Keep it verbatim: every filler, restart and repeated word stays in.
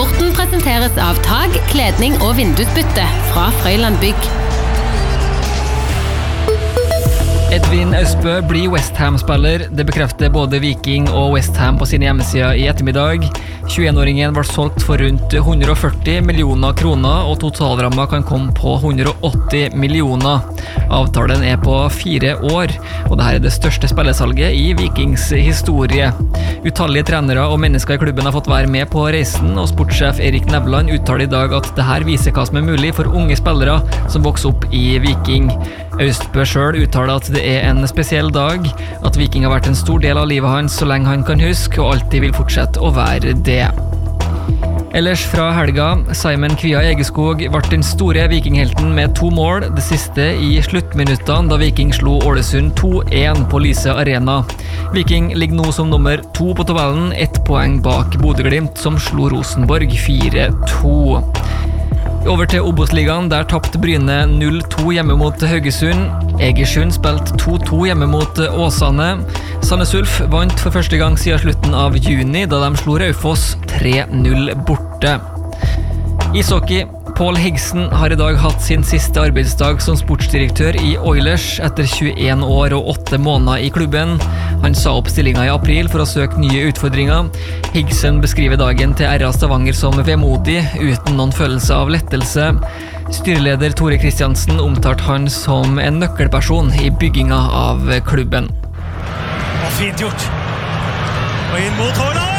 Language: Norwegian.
Sporten presenteres av tag, kledning og vindusbytte fra Frøyland Bygg. Edvin Austbø blir West Ham-spiller. Det bekrefter både Viking og West Ham på sine hjemmesider i ettermiddag. tjueen-åringen var solgt for rundt hundre og førti millioner kroner, og totalramma kan komme på hundre og åtti millioner. Avtalen er på fire år, og dette er det største spillesalget i Vikings historie. Utallige trenere og mennesker i klubben har fått være med på reisen, og sportssjef Erik Nevland uttaler i dag at dette viser hva som er mulig for unge spillere som vokser opp i Viking. Austbø selv uttaler at det er en spesiell dag, at Viking har vært en stor del av livet hans så lenge han kan huske, og alltid vil fortsette å være det. Ellers fra helga, Simon Kvia Egeskog ble den store vikinghelten med to mål, det siste i sluttminuttene da Viking slo Ålesund to én på Lyse Arena. Viking ligger nå som nummer to på tabellen, ett poeng bak Bodø-Glimt, som slo Rosenborg fire to. Over til Obos-ligaen, der tappte Bryne null to hjemme mot Haugesund. Egersund spilte to to hjemme mot Åsane. Sandnes Ulf vant for første gang siden slutten av juni, da de slo Raufoss tre null borte. Ishockey. Paul Higson har i dag hatt sin siste arbeidsdag som sportsdirektør i Oilers etter tjueen år og åtte måneder i klubben. Han sa opp stillingen i april for å søke nye utfordringer. Higson beskriver dagen til R A Stavanger som vemodig, uten noen følelse av lettelse. Styreleder Tore Kristiansen omtalte han som en nøkkelperson i bygginga av klubben. Og fint gjort. Og inn mot Haaland!